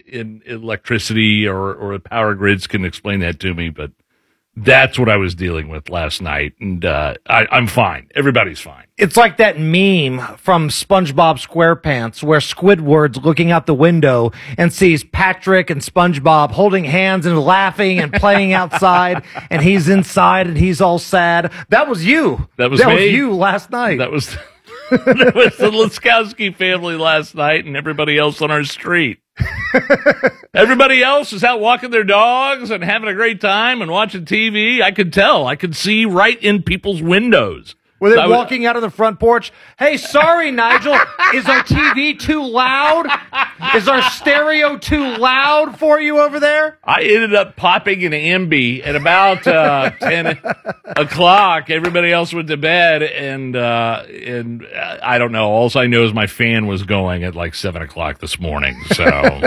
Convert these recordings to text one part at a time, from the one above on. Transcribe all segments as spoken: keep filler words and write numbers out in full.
in electricity or, or power grids can explain that to me, but that's what I was dealing with last night, and uh, I, I'm fine. Everybody's fine. It's like that meme from SpongeBob SquarePants where Squidward's looking out the window and sees Patrick and SpongeBob holding hands and laughing and playing outside, and he's inside and he's all sad. That was you. That was that me. was you last night. That was that was the Laskowski family last night, and everybody else on our street. Everybody else is out walking their dogs and having a great time and watching T V. I could tell. I could see right in people's windows. Were they so walking out of the front porch? Hey, sorry, Nigel. Is our T V too loud? Is our stereo too loud for you over there? I ended up popping an Ambi at about uh, ten o'clock. Everybody else went to bed, and uh, and I don't know. All I know is my fan was going at like seven o'clock this morning. So.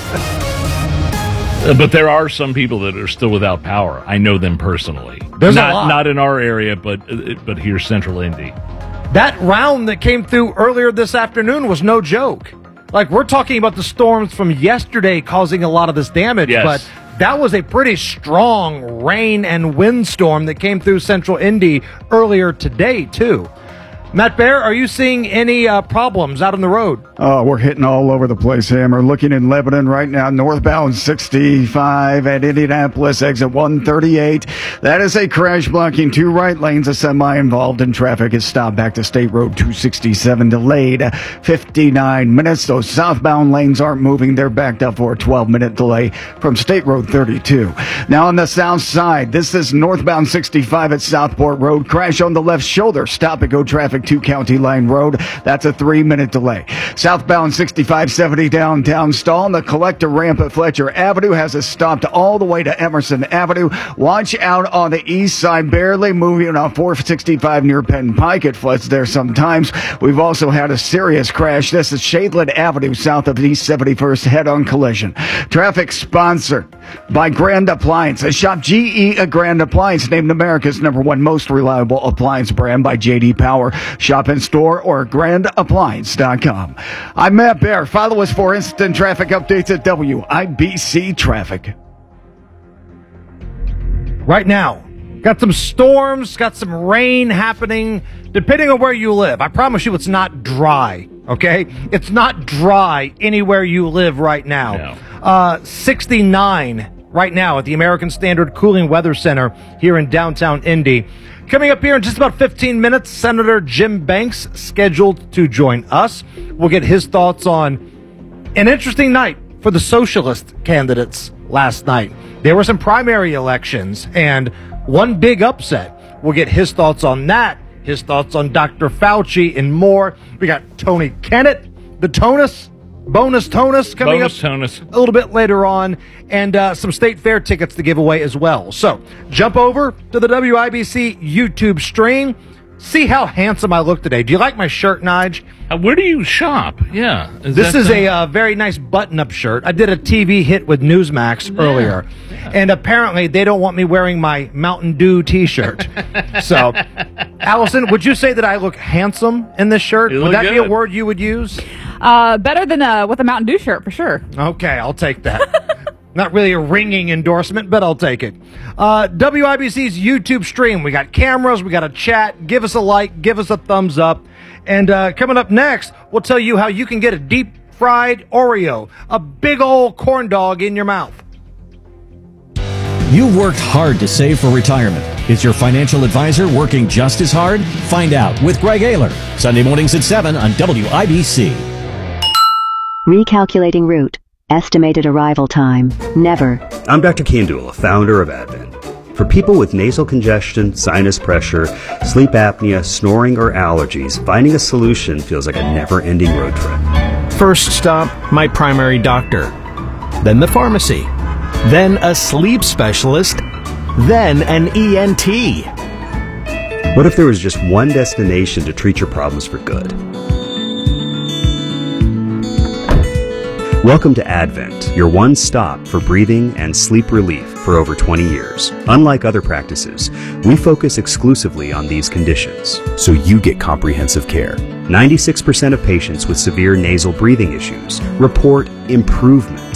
But there are some people that are still without power. I know them personally. There's not, a lot. Not in our area, but but here, Central Indy. That round that came through earlier this afternoon was no joke. Like, we're talking about the storms from yesterday causing a lot of this damage, yes. but that was a pretty strong rain and windstorm that came through Central Indy earlier today, too. Matt Bear, are you seeing any uh, problems out on the road? Oh, we're hitting all over the place, Hammer. Looking in Lebanon right now, northbound sixty-five at Indianapolis, exit one thirty-eight. That is a crash blocking two right lanes. A semi involved in traffic is stopped back to State Road two sixty-seven, delayed fifty-nine minutes. Those southbound lanes aren't moving. They're backed up for a twelve minute delay from State Road thirty-two. Now on the south side, this is northbound sixty-five at Southport Road. Crash on the left shoulder. Stop and go traffic to County Line Road. That's a three minute delay. Southbound sixty-five seventy downtown stall. The collector ramp at Fletcher Avenue has us stopped all the way to Emerson Avenue. Watch out on the east side, barely moving on four sixty-five near Penn Pike. It floods there sometimes. We've also had a serious crash. This is Shadeland Avenue south of East seventy-first, head-on collision. Traffic sponsored by Grand Appliance. A shop G E a Grand Appliance, named America's number one most reliable appliance brand by J D Power. Shop in store or grand appliance dot com. I'm Matt Bear. Follow us for instant traffic updates at W I B C Traffic. Right now, got some storms, got some rain happening, depending on where you live. I promise you it's not dry, okay? It's not dry anywhere you live right now. No. Uh, sixty-nine right now at the American Standard Cooling Weather Center here in downtown Indy. Coming up here in just about fifteen minutes, Senator Jim Banks scheduled to join us. We'll get his thoughts on an interesting night for the socialist candidates last night. There were some primary elections and one big upset. We'll get his thoughts on that, his thoughts on Doctor Fauci and more. We got Tony Kennett, the Tonus, bonus Tonus coming bonus up Tonus. a little bit later on, and uh, some state fair tickets to give away as well. So jump over to the W I B C YouTube stream. See how handsome I look today. Do you like my shirt, Nige? Uh, where do you shop? Yeah. Is This that is the- a uh, very nice button-up shirt. I did a T V hit with Newsmax earlier, yeah. and apparently they don't want me wearing my Mountain Dew T-shirt. So, Allison, would you say that I look handsome in this shirt? You Would look that be a good. word you would use? Uh, better than uh, with a Mountain Dew shirt, for sure. Okay, I'll take that. Not really a ringing endorsement, but I'll take it. Uh, W I B C's YouTube stream. We got cameras. We got a chat. Give us a like. Give us a thumbs up. And uh, coming up next, we'll tell you how you can get a deep-fried Oreo, a big old corn dog in your mouth. You've worked hard to save for retirement. Is your financial advisor working just as hard? Find out with Greg Ayler. Sunday mornings at seven on W I B C. Recalculating route. Estimated arrival time. Never. I'm Doctor Kandula, founder of Advent. For people with nasal congestion, sinus pressure, sleep apnea, snoring, or allergies, finding a solution feels like a never-ending road trip. First stop, my primary doctor. Then the pharmacy. Then a sleep specialist. Then an E N T. What if there was just one destination to treat your problems for good? Welcome to Advent, your one stop for breathing and sleep relief for over twenty years. Unlike other practices, we focus exclusively on these conditions, so you get comprehensive care. ninety-six percent of patients with severe nasal breathing issues report improvement.